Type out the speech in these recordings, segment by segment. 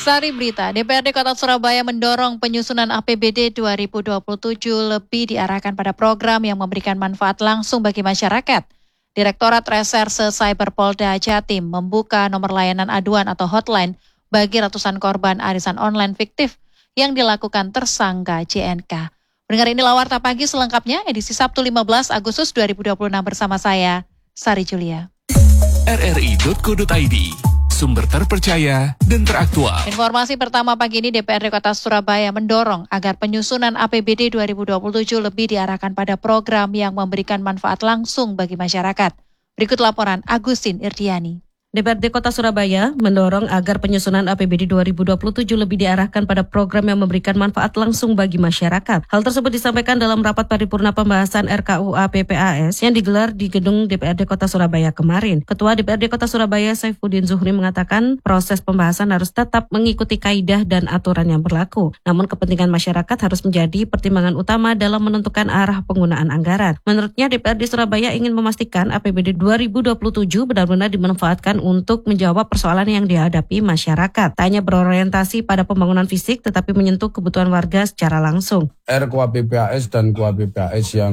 Sari berita, DPRD Kota Surabaya mendorong penyusunan APBD 2027 lebih diarahkan pada program yang memberikan manfaat langsung bagi masyarakat. Direktorat Reserse Cyber Polda Jatim membuka nomor layanan aduan atau hotline bagi ratusan korban arisan online fiktif yang dilakukan tersangka JNK. Pendengar, inilah Warta Pagi selengkapnya edisi Sabtu 15 Agustus 2026 bersama saya, Sari Julia. rri.co.id, sumber terpercaya dan teraktual. Informasi pertama pagi ini, DPRD Kota Surabaya mendorong agar penyusunan APBD 2027 lebih diarahkan pada program yang memberikan manfaat langsung bagi masyarakat. Berikut laporan Agustin Irdiani. DPRD Kota Surabaya mendorong agar penyusunan APBD 2027 lebih diarahkan pada program yang memberikan manfaat langsung bagi masyarakat. Hal tersebut disampaikan dalam rapat paripurna pembahasan RKUA PPAS yang digelar di gedung DPRD Kota Surabaya kemarin. Ketua DPRD Kota Surabaya Saifuddin Zuhri mengatakan proses pembahasan harus tetap mengikuti kaidah dan aturan yang berlaku. Namun kepentingan masyarakat harus menjadi pertimbangan utama dalam menentukan arah penggunaan anggaran. Menurutnya DPRD Surabaya ingin memastikan APBD 2027 benar-benar dimanfaatkan untuk menjawab persoalan yang dihadapi masyarakat. Tak hanya berorientasi pada pembangunan fisik, tetapi menyentuh kebutuhan warga secara langsung. RKUA PPAS dan KUA PPAS yang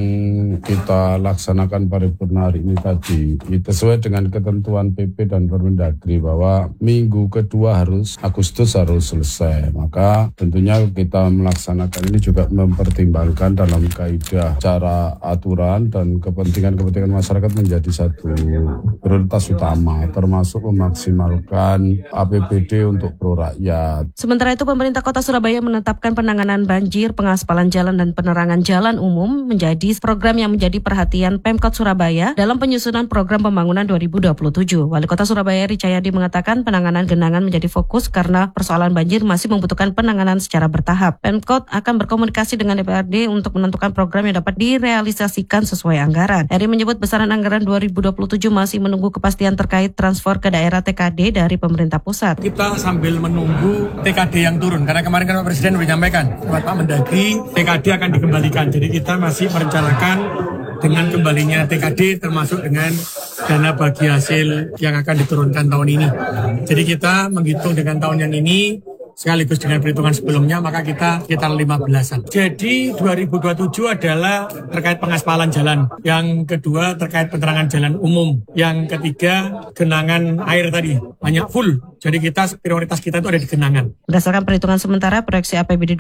kita laksanakan paripurna hari ini tadi, itu sesuai dengan ketentuan PP dan Permendagri bahwa minggu kedua Agustus harus selesai. Maka tentunya kita melaksanakan ini juga mempertimbangkan dalam kaidah cara aturan dan kepentingan masyarakat menjadi satu prioritas utama, termasuk memaksimalkan APBD untuk pro rakyat. Sementara itu, pemerintah Kota Surabaya menetapkan penanganan banjir, pengaspalan jalan dan penerangan jalan umum menjadi program yang menjadi perhatian Pemkot Surabaya dalam penyusunan program pembangunan 2027. Wali Kota Surabaya Ricayadi mengatakan penanganan genangan menjadi fokus karena persoalan banjir masih membutuhkan penanganan secara bertahap. Pemkot akan berkomunikasi dengan DPRD untuk menentukan program yang dapat direalisasikan sesuai anggaran. Eri menyebut besaran anggaran 2027 masih menunggu kepastian terkait transfer ke daerah TKD dari pemerintah pusat. Kita sambil menunggu TKD yang turun, karena kemarin kan Pak Presiden sudah menyampaikan, Pak Mendagri, TKD akan dikembalikan. Jadi kita masih merencanakan dengan kembalinya TKD termasuk dengan dana bagi hasil yang akan diturunkan tahun ini. Jadi kita menghitung dengan tahun yang ini, sekaligus dengan perhitungan sebelumnya, maka kita sekitar 15-an. Jadi 2027 adalah terkait pengaspalan jalan. Yang kedua terkait penerangan jalan umum. Yang ketiga genangan air tadi, banyak full. Jadi prioritas kita itu ada di genangan. Berdasarkan perhitungan sementara, proyeksi APBD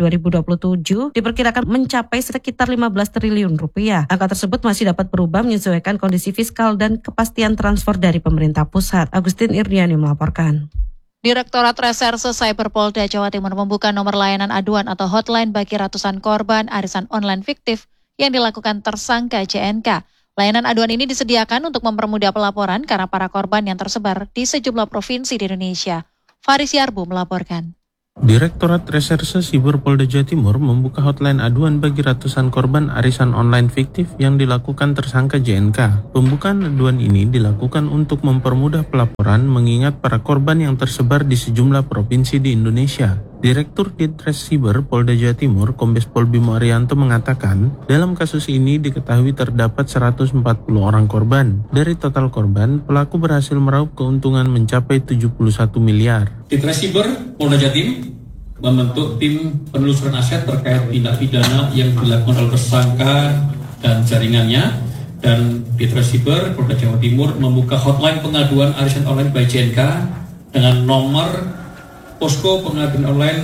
2027 diperkirakan mencapai sekitar 15 triliun rupiah. Angka tersebut masih dapat berubah menyesuaikan kondisi fiskal dan kepastian transfer dari pemerintah pusat. Agustin Irdiani melaporkan. Direktorat Reserse Cyber Polda Jawa Timur membuka nomor layanan aduan atau hotline bagi ratusan korban arisan online fiktif yang dilakukan tersangka JNK. Layanan aduan ini disediakan untuk mempermudah pelaporan karena para korban yang tersebar di sejumlah provinsi di Indonesia. Faris Yarbu melaporkan. Direktorat Reserse Cyber Polda Jawa Timur membuka hotline aduan bagi ratusan korban arisan online fiktif yang dilakukan tersangka JNK. Pembukaan aduan ini dilakukan untuk mempermudah pelaporan mengingat para korban yang tersebar di sejumlah provinsi di Indonesia. Direktur Ditres Siber Polda Jawa Timur, Kombes Pol Bimo Arianto mengatakan, dalam kasus ini diketahui terdapat 140 orang korban. Dari total korban, pelaku berhasil meraup keuntungan mencapai 71 miliar. Ditres Siber Polda Jawa Timur membentuk tim penelusuran aset terkait tindak pidana yang dilakukan oleh tersangka dan jaringannya. Dan Ditres Siber Polda Jawa Timur membuka hotline pengaduan arisan online by JNK dengan nomor posko pengaduan online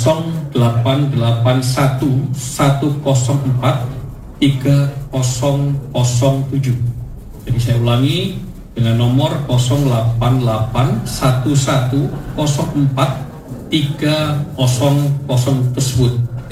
0881 104 3007. Jadi saya ulangi, dengan nomor 0881 104 3007 tersebut.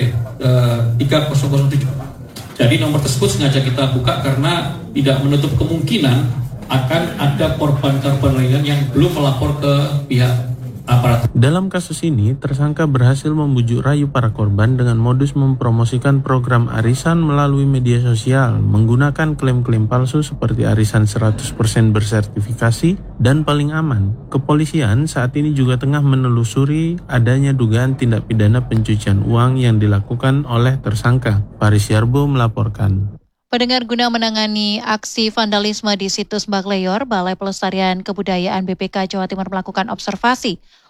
3007. Jadi nomor tersebut sengaja kita buka karena tidak menutup kemungkinan akan ada korban-korban lainnya yang belum melapor ke pihak aparat. Dalam kasus ini, tersangka berhasil membujuk rayu para korban dengan modus mempromosikan program arisan melalui media sosial, menggunakan klaim-klaim palsu seperti arisan 100% bersertifikasi dan paling aman. Kepolisian saat ini juga tengah menelusuri adanya dugaan tindak pidana pencucian uang yang dilakukan oleh tersangka. Faris Yarbo melaporkan. Pendengar, guna menangani aksi vandalisme di situs Bagleyor, Balai Pelestarian Kebudayaan BPK Jawa Timur melakukan observasi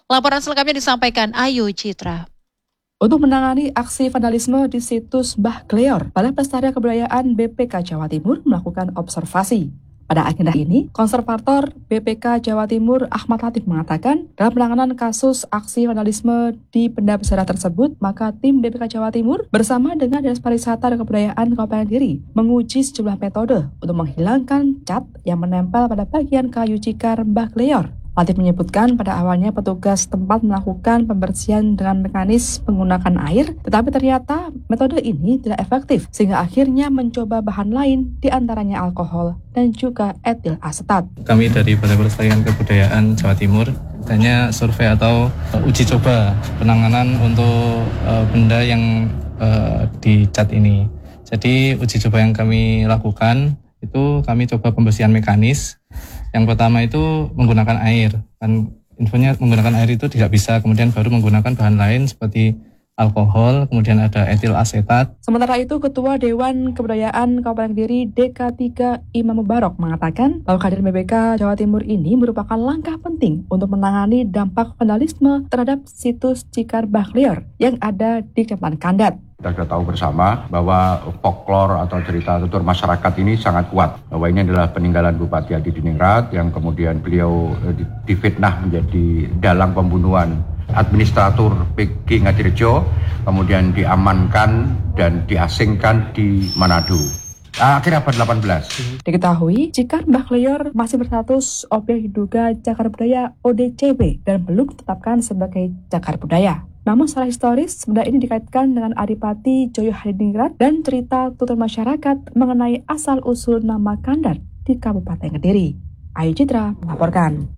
Laporan selengkapnya disampaikan Ayu Citra. Untuk menangani aksi vandalisme di situs Mbah Gleor, Balai Pelestarian Kebudayaan BPK Jawa Timur melakukan observasi. Pada agenda ini, Konservator BPK Jawa Timur Ahmad Latif mengatakan, dalam penanganan kasus aksi vandalisme di benda bersejarah tersebut, maka tim BPK Jawa Timur bersama dengan Dinas Pariwisata dan Kebudayaan Kabupaten Kediri menguji sejumlah metode untuk menghilangkan cat yang menempel pada bagian kayu cikar Mbah Gleor. Latif menyebutkan pada awalnya petugas tempat melakukan pembersihan dengan mekanis menggunakan air, tetapi ternyata metode ini tidak efektif sehingga akhirnya mencoba bahan lain diantaranya alkohol dan juga etil asetat. Kami dari Balai Pelestarian Kebudayaan Jawa Timur hanya survei atau uji coba penanganan untuk benda yang dicat ini. Jadi uji coba yang kami lakukan itu kami coba pembersihan mekanis. Yang pertama itu menggunakan air. Kan infonya menggunakan air itu tidak bisa, kemudian baru menggunakan bahan lain seperti alkohol, kemudian ada etil asetat. Sementara itu, Ketua Dewan Kebudayaan Kabupaten Kediri DK3 Imam Mubarok mengatakan bahwa kehadiran BPK Jawa Timur ini merupakan langkah penting untuk menangani dampak vandalisme terhadap situs Cikar Mbah Gleor yang ada di Kecamatan Kandat. Kita sudah tahu bersama bahwa folklore atau cerita tutur masyarakat ini sangat kuat. Bahwa ini adalah peninggalan Bupati Adi Diningrat yang kemudian beliau difitnah menjadi dalang pembunuhan administrator PG Ngadirejo, kemudian diamankan dan diasingkan di Manado. Akhir abad 18. Diketahui, Cikar Mbah Gleor masih berstatus objek diduga cagar budaya ODCB dan belum ditetapkan sebagai cagar budaya. Namun secara historis, benda ini dikaitkan dengan Adipati Joyo Hadiningrat dan cerita tutur masyarakat mengenai asal-usul nama Kandat di Kabupaten Kediri. Ayu Citra melaporkan.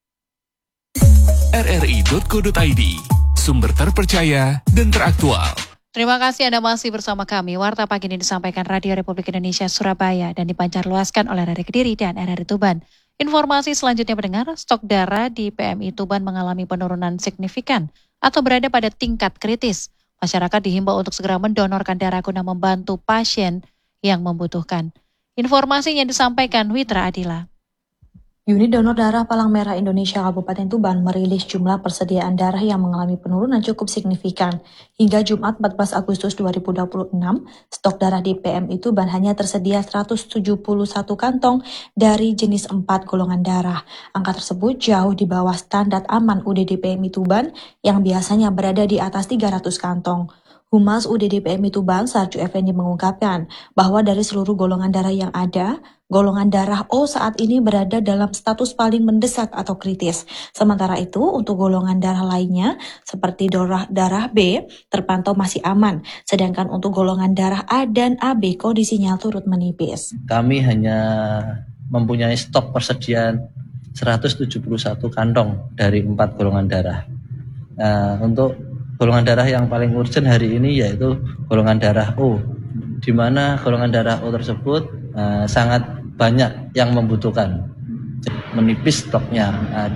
rri.co.id, sumber terpercaya dan teraktual. Terima kasih Anda masih bersama kami. Warta pagi ini disampaikan Radio Republik Indonesia Surabaya dan dipancarluaskan oleh RRI Kediri dan RRI Tuban. Informasi selanjutnya pendengar, stok darah di PMI Tuban mengalami penurunan signifikan atau berada pada tingkat kritis. Masyarakat dihimbau untuk segera mendonorkan darah guna membantu pasien yang membutuhkan. Informasinya disampaikan Witra Adila. Unit donor darah Palang Merah Indonesia Kabupaten Tuban merilis jumlah persediaan darah yang mengalami penurunan cukup signifikan. Hingga Jumat 14 Agustus 2026, stok darah di PMI Tuban hanya tersedia 171 kantong dari jenis 4 golongan darah. Angka tersebut jauh di bawah standar aman UDD PMI Tuban yang biasanya berada di atas 300 kantong. Humas UDD PMI Tuban, Sarju Effendi mengungkapkan bahwa dari seluruh golongan darah yang ada, golongan darah O saat ini berada dalam status paling mendesak atau kritis. Sementara itu, untuk golongan darah lainnya, seperti darah B, terpantau masih aman. Sedangkan untuk golongan darah A dan AB, kondisinya turut menipis. Kami hanya mempunyai stok persediaan 171 kantong dari 4 golongan darah. Untuk golongan darah yang paling urgent hari ini yaitu golongan darah O, di mana golongan darah O tersebut sangat banyak yang membutuhkan, menipis stoknya.